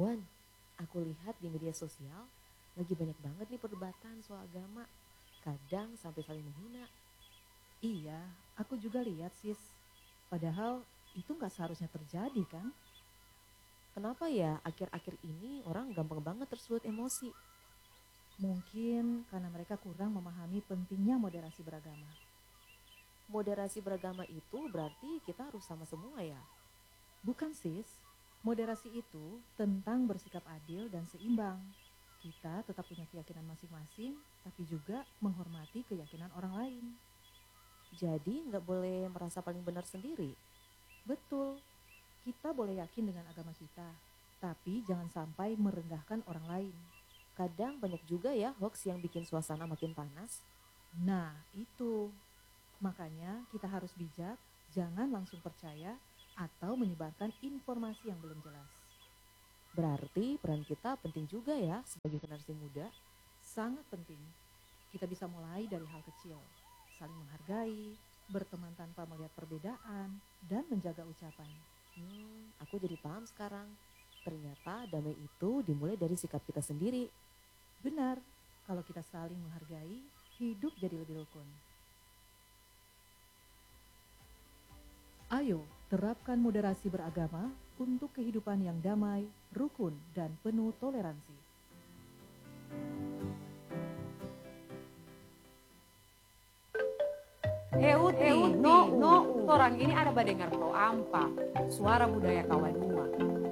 Wan, aku lihat di media sosial lagi banyak banget nih perdebatan soal agama. Kadang sampai saling menghina. Iya, aku juga lihat sis. Padahal itu nggak seharusnya terjadi kan? Kenapa ya akhir-akhir ini orang gampang banget tersulut emosi? Mungkin karena mereka kurang memahami pentingnya moderasi beragama. Moderasi beragama itu berarti kita harus sama semua ya? Bukan sis, moderasi itu tentang bersikap adil dan seimbang. Kita tetap punya keyakinan masing-masing, tapi juga menghormati keyakinan orang lain. Jadi nggak boleh merasa paling benar sendiri. Betul, kita boleh yakin dengan agama kita, tapi jangan sampai merendahkan orang lain. Kadang banyak juga ya hoax yang bikin suasana makin panas. Nah, itu. Makanya kita harus bijak, jangan langsung percaya atau menyebarkan informasi yang belum jelas. Berarti peran kita penting juga ya sebagai generasi muda. Sangat penting. Kita bisa mulai dari hal kecil, saling menghargai, berteman tanpa melihat perbedaan, dan menjaga ucapan. Aku jadi paham sekarang. Ternyata damai itu dimulai dari sikap kita sendiri. Benar, kalau kita saling menghargai, hidup jadi lebih rukun. Ayo, terapkan moderasi beragama untuk kehidupan yang damai, rukun, dan penuh toleransi. Heuti, no, no, orang ini ada badengar pro ampa, suara budaya kawadua.